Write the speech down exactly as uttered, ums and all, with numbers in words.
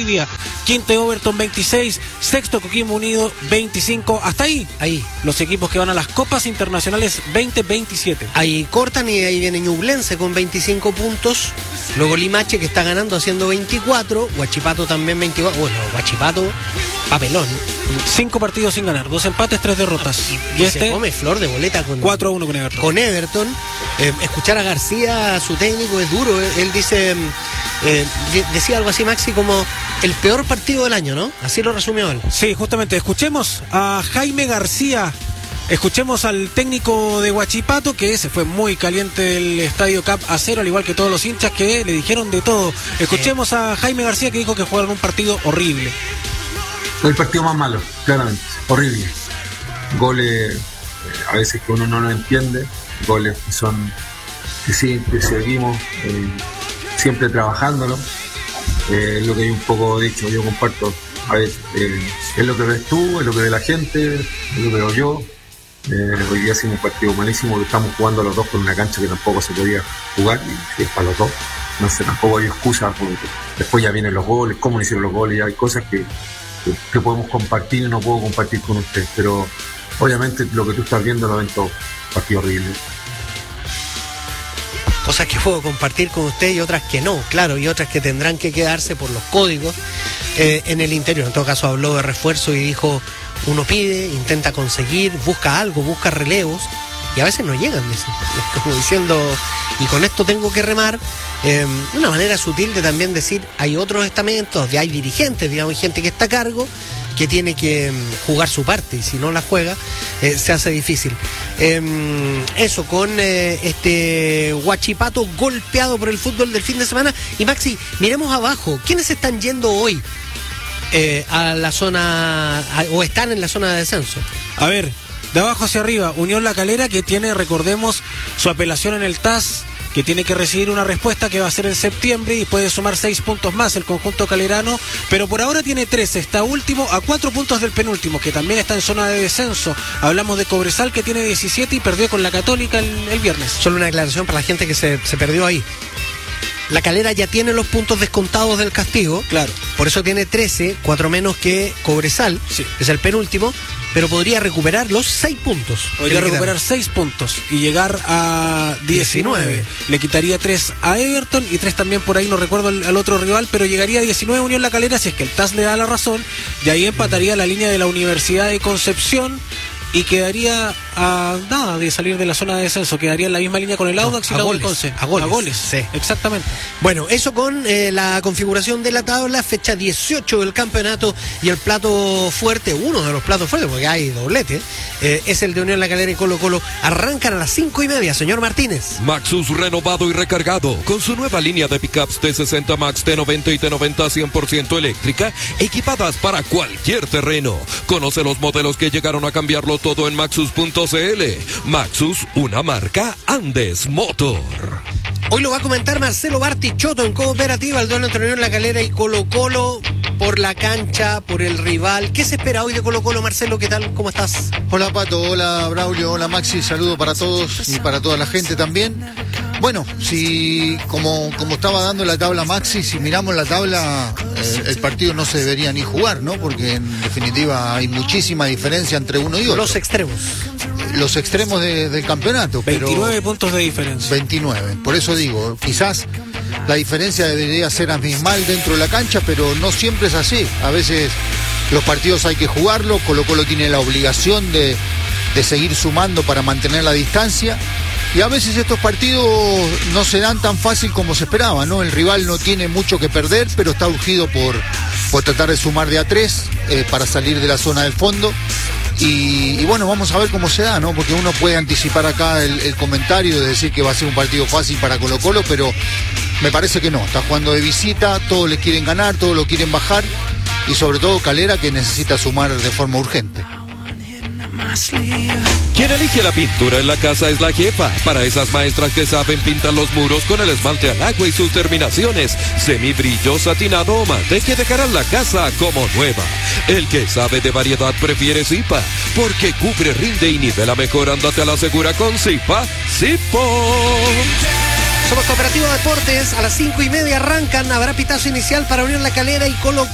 Valdivia, quinto Overton veintiséis, sexto Coquimbo Unido veinticinco, hasta ahí, Ahí. los equipos que van a las Copas Internacionales veinte veintisiete. Ahí cortan y ahí viene Ñublense con veinticinco puntos. Luego Limache, que está ganando haciendo veinticuatro. Huachipato también veinticuatro. Bueno, Huachipato, papelón. Cinco partidos sin ganar, dos empates, tres derrotas. Y, Y se este, come flor de boleta con cuatro a uno con Everton. con Everton. Eh, escuchar a García, su técnico, es duro. Él, él dice, eh, de- decía algo así, Maxi, como el peor partido del año, ¿no? Así lo resumió él. Sí, justamente, escuchemos a Jaime García. Escuchemos al técnico de Huachipato, que se fue muy caliente el Estadio Cap a cero, al igual que todos los hinchas que le dijeron de todo. Escuchemos a Jaime García, que dijo que jugaron un partido horrible. El partido más malo, claramente, horrible. Goles eh, a veces que uno no lo entiende, goles que son que sí, que seguimos eh, siempre trabajándolo. Eh, es lo que yo un poco he dicho, yo comparto. A ver, eh, es lo que ves tú, es lo que ve la gente, es lo que veo yo. Eh, hoy día hicimos un partido malísimo, que estamos jugando los dos con una cancha que tampoco se podía jugar, y es para los dos. No sé, tampoco hay excusa, porque después ya vienen los goles, cómo hicieron los goles, ya hay cosas que, que, que podemos compartir y no puedo compartir con usted, pero obviamente lo que tú estás viendo lo ven todo, partido horrible. Cosas que puedo compartir con usted y otras que no, claro, y otras que tendrán que quedarse por los códigos eh, en el interior. En todo caso habló de refuerzo y dijo, uno pide, intenta conseguir, busca algo, busca relevos, y a veces no llegan, dice, como diciendo, y con esto tengo que remar. Eh, una manera sutil de también decir, hay otros estamentos, hay dirigentes, digamos, hay gente que está a cargo, que tiene que mm, jugar su parte, y si no la juega, eh, se hace difícil. Eh, eso, con eh, este Huachipato golpeado por el fútbol del fin de semana. Y Maxi, miremos abajo, ¿quiénes están yendo hoy eh, a la zona, a- o están en la zona de descenso? A ver, de abajo hacia arriba, Unión La Calera, que tiene, recordemos, su apelación en el T A S, que tiene que recibir una respuesta que va a ser en septiembre y puede sumar seis puntos más el conjunto calerano, pero por ahora tiene trece, está último a cuatro puntos del penúltimo, que también está en zona de descenso. Hablamos de Cobresal, que tiene diecisiete y perdió con la Católica el, el viernes. Solo una aclaración para la gente que se, se perdió ahí. La Calera ya tiene los puntos descontados del castigo. Claro. Por eso tiene trece, cuatro menos que Cobresal, Sí. es el penúltimo, pero podría recuperar los seis puntos. Podría que le recuperar quedan. seis puntos y llegar a diecinueve. diecinueve. Le quitaría tres a Everton y tres también por ahí, no recuerdo al, al otro rival, pero llegaría a diecinueve Unión La Calera si es que el T A S le da la razón, y ahí empataría la línea de la Universidad de Concepción y quedaría a nada de salir de la zona de descenso, quedaría en la misma línea con el Audax No, y a la goles, Conce. a goles, sí. Exactamente. Bueno, eso con eh, la configuración de la tabla, fecha dieciocho del campeonato, y el plato fuerte, uno de los platos fuertes, porque hay doblete, eh, es el de Unión La Calera y Colo Colo. Arrancan a las cinco y media, señor Martínez. Maxus renovado y recargado con su nueva línea de pickups T sesenta Max, T noventa y T noventa cien por ciento eléctrica, equipadas para cualquier terreno. Conoce los modelos que llegaron a cambiarlo todo en maxus punto c l. Maxus, una marca Andes Motor. Hoy lo va a comentar Marcelo Bartichotto en Cooperativa, el duelo entre Unión La Calera y Colo Colo, por la cancha, por el rival. ¿Qué se espera hoy de Colo Colo, Marcelo? ¿Qué tal? ¿Cómo estás? Hola Pato, hola Braulio, hola Maxi, saludo para todos y para toda la gente también. Bueno, si como, como estaba dando la tabla Maxi, si miramos la tabla, eh, el partido no se debería ni jugar, ¿no? Porque en definitiva hay muchísima diferencia entre uno y otro. Los extremos. Los extremos de- del campeonato, pero veintinueve puntos de diferencia. veintinueve. Por eso digo, quizás la diferencia debería ser abismal dentro de la cancha, pero no siempre es así. A veces los partidos hay que jugarlo, Colo Colo tiene la obligación de, de seguir sumando para mantener la distancia. Y a veces estos partidos no se dan tan fácil como se esperaba, ¿no? El rival no tiene mucho que perder, pero está urgido por, por tratar de sumar de a tres eh, para salir de la zona del fondo. Y, y bueno, vamos a ver cómo se da, ¿no? Porque uno puede anticipar acá el, el comentario de decir que va a ser un partido fácil para Colo Colo, pero me parece que no. Está jugando de visita, todos le quieren ganar, todos lo quieren bajar, y sobre todo Calera, que necesita sumar de forma urgente. Quien elige la pintura en la casa es la jefa. Para esas maestras que saben pintar los muros con el esmalte al agua y sus terminaciones, semibrillo, satinado o mate, que dejarán la casa como nueva. El que sabe de variedad prefiere Zipa, porque cubre, rinde y nivela mejor. Ándate a la segura con Zipa. Zipo. Somos Cooperativa Deportes, a las cinco y media arrancan, habrá pitazo inicial para Unión La Calera y Colo